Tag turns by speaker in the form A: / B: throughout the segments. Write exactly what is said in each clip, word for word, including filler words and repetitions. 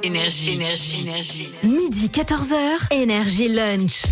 A: Énergie, énergie, énergie.
B: Midi quatorze heures, Énergie Lunch.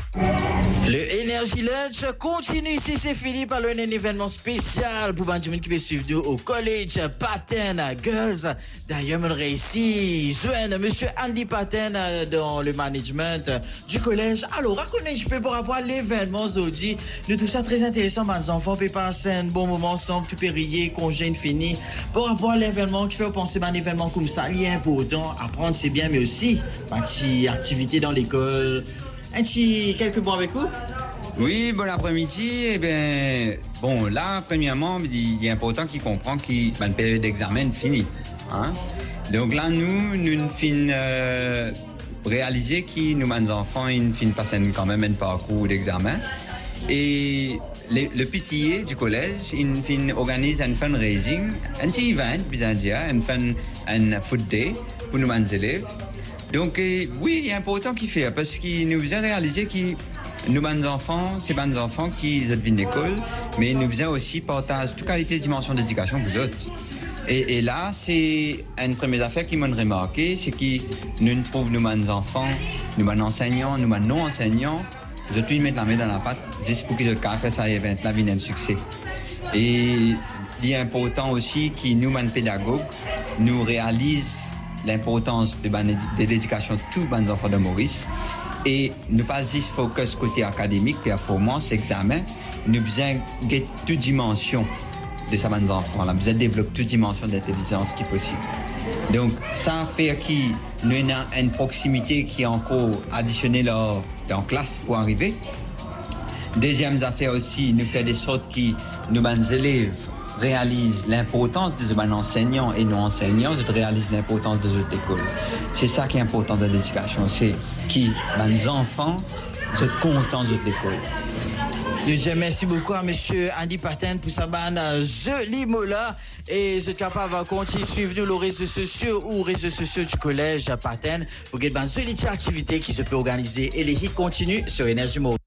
C: Le Energy Lunch continue ici, c'est Philippe. Alors, un événement spécial pour Benjamin qui peut suivre nous au collège Paten Girls. D'ailleurs, on aurait ici joindre monsieur Andy Paten dans le management du collège. Alors, racontez un peu par rapport à l'événement aujourd'hui. Nous trouvons ça très intéressant, mes enfants. On peut passer un bon moment ensemble, tout périer, congé fini. Par rapport à l'événement qui fait penser à un événement comme ça, il est important. Apprendre, c'est bien, mais aussi, une petite activité dans l'école. Un petit quelques mots avec vous?
D: Oui, bon après-midi. Eh bien, bon, là, premièrement, il est important qu'ils comprennent qu'il ben, une période d'examen finie. Hein? Donc là, nous, nous finissons euh, réaliser que nous, les enfants, ils finissent passer quand même un parcours d'examen. Et le, le P T A du collège, il organise un fundraising, un petit event, bien dire, un, fun, un food day pour nous, les élèves. Donc, euh, oui, il est important qu'il fait, parce qu'il nous faisait réaliser que nous, les enfants, c'est les enfants qui viennent l'école, mais nous faisait aussi partager toute qualité de dimension d'éducation pour les autres. Et, et là, c'est une première affaire qui m'a remarqué, c'est que nous trouvons nous, les enfants, nous, les enseignants, nous, les non-enseignants, nous tous mettre la main dans la pâte, juste pour qu'ils aient fait ça événement-là, vienne un succès. Et il est important aussi que nous, les pédagogues, nous réalisent l'importance de, de l'éducation de tous les enfants de Maurice et ne pas juste focus côté académique, performance, examen. Nous besoin de toute dimension de ces enfants. Nous besoin de développer toute dimension d'intelligence qui est possible. Donc, ça fait que nous avons une proximité qui est encore additionnée en classe pour arriver. Deuxième affaire aussi, nous faire des sortes qui nous, les élèves, réalisent l'importance des enseignants et non enseignants, je réalise l'importance des autres écoles. C'est ça qui est important dans l'éducation, c'est que les enfants sont contents de l'école.
C: Je merci beaucoup à monsieur Andy Paten pour sa bonne jolie mot-là. Et je suis capable de continuer à suivre nous les réseaux sociaux ou réseaux sociaux du collège Paten pour que une jolie activité qui se peut organiser et les hits continuent sur Énergie Maurice.